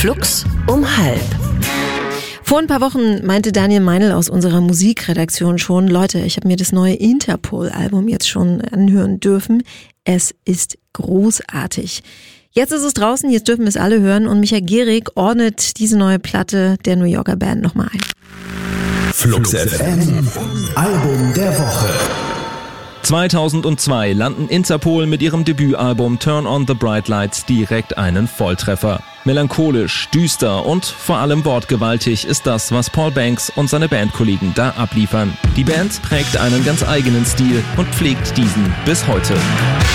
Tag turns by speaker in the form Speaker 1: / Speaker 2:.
Speaker 1: Flux um 12:30.
Speaker 2: Vor ein paar Wochen meinte Daniel Meinl aus unserer Musikredaktion schon, Leute, ich habe mir das neue Interpol-Album jetzt schon anhören dürfen. Es ist großartig. Jetzt ist es draußen, jetzt dürfen wir es alle hören und Micha Gehrig ordnet diese neue Platte der New Yorker Band nochmal ein.
Speaker 3: Flux FM, Album der Woche.
Speaker 4: 2002 landen Interpol mit ihrem Debütalbum Turn on the Bright Lights direkt einen Volltreffer. Melancholisch, düster und vor allem wortgewaltig ist das, was Paul Banks und seine Bandkollegen da abliefern. Die Band prägt einen ganz eigenen Stil und pflegt diesen bis heute.